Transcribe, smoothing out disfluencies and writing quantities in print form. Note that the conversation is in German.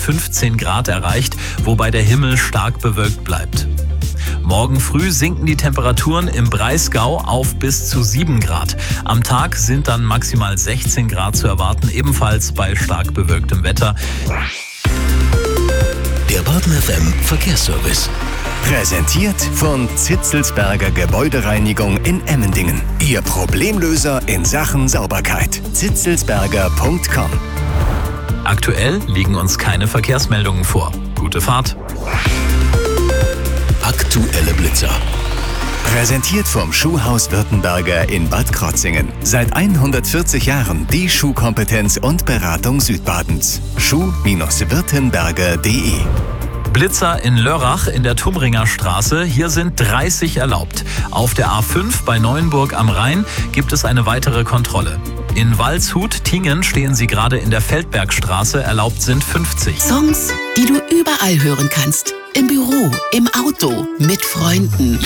15 Grad erreicht, wobei der Himmel stark bewölkt bleibt. Morgen früh sinken die Temperaturen im Breisgau auf bis zu 7 Grad. Am Tag sind dann maximal 16 Grad zu erwarten, ebenfalls bei stark bewölktem Wetter. Der Baden FM Verkehrsservice. Präsentiert von Zitzelsberger Gebäudereinigung in Emmendingen. Ihr Problemlöser in Sachen Sauberkeit. zitzelsberger.com. Aktuell liegen uns keine Verkehrsmeldungen vor. Gute Fahrt. Aktuelle Blitzer. Präsentiert vom Schuhhaus Württemberger in Bad Krotzingen. Seit 140 Jahren die Schuhkompetenz und Beratung Südbadens. schuh-württemberger.de. Blitzer in Lörrach in der Tumringer Straße. Hier sind 30 erlaubt. Auf der A5 bei Neuenburg am Rhein gibt es eine weitere Kontrolle. In Waldshut-Tingen stehen sie gerade in der Feldbergstraße. Erlaubt sind 50. Songs, die du überall hören kannst. Im Büro, im Auto, mit Freunden.